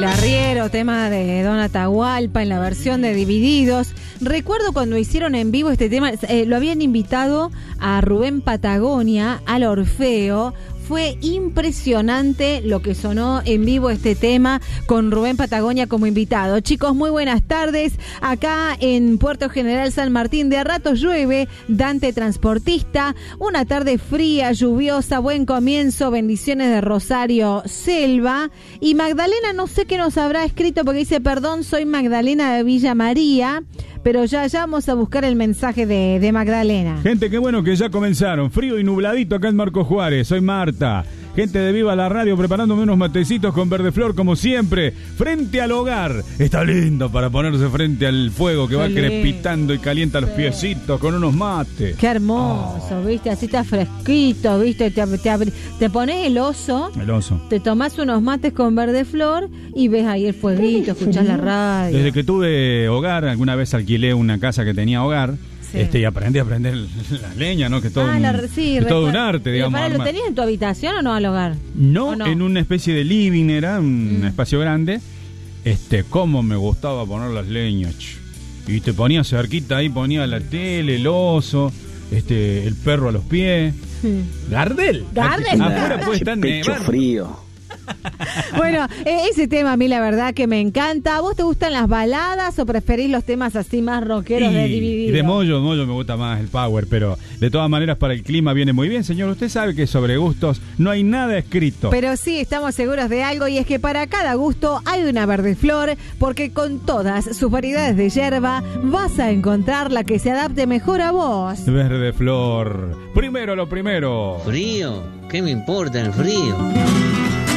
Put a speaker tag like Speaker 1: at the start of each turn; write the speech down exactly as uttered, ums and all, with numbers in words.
Speaker 1: El Arriero, tema de Don Atahualpa en la versión de Divididos. Recuerdo cuando hicieron en vivo este tema, eh, lo habían invitado a Rubén Patagonia, al Orfeo. Fue impresionante lo que sonó en vivo este tema con Rubén Patagonia como invitado. Chicos, muy buenas tardes. Acá en Puerto General San Martín de a ratos llueve, Dante transportista. Una tarde fría, lluviosa, buen comienzo, bendiciones de Rosario Selva. Y Magdalena, no sé qué nos habrá escrito porque dice, perdón, soy Magdalena de Villa María. Pero ya, ya vamos a buscar el mensaje de, de Magdalena.
Speaker 2: Gente, qué bueno que ya comenzaron. Frío y nubladito acá en Marcos Juárez. Soy Marta. Gente de Viva la Radio preparándome unos matecitos con verde flor como siempre. Frente al hogar. Está lindo para ponerse frente al fuego que qué va lindo. Crepitando y calienta los piecitos con unos mates.
Speaker 1: Qué hermoso, oh. ¿Viste? Así está fresquito, ¿viste? Te, te, te pones el oso.
Speaker 2: El oso.
Speaker 1: Te tomás unos mates con verde flor y ves ahí el fueguito, escuchás la radio.
Speaker 2: Desde que tuve hogar, alguna vez alquilé una casa que tenía hogar. Sí. Este, y aprendí a prender la leña, ¿no? Que todo, ah, la, sí, es todo un arte, digamos.
Speaker 1: Para, ¿lo tenías en tu habitación o no al hogar?
Speaker 2: No,
Speaker 1: no?
Speaker 2: En una especie de living era, un mm. espacio grande. Este, cómo me gustaba poner las leñas. Y te ponías cerquita ahí, ponía la tele, el oso, este, el perro a los pies. Mm. Gardel.
Speaker 1: Gardel.
Speaker 2: Afuera puede estar
Speaker 3: pecho frío.
Speaker 1: Bueno, ese tema a mí la verdad que me encanta. ¿A vos te gustan las baladas o preferís los temas así más rockeros
Speaker 2: y,
Speaker 1: de Dividido?
Speaker 2: Y de Moyo, Moyo me gusta más el power, pero de todas maneras para el clima viene muy bien, señor. Usted sabe que sobre gustos no hay nada escrito.
Speaker 1: Pero sí estamos seguros de algo y es que para cada gusto hay una verde flor, porque con todas sus variedades de yerba vas a encontrar la que se adapte mejor a vos.
Speaker 2: Verde flor. Primero lo primero.
Speaker 3: Frío, ¿qué me importa el frío?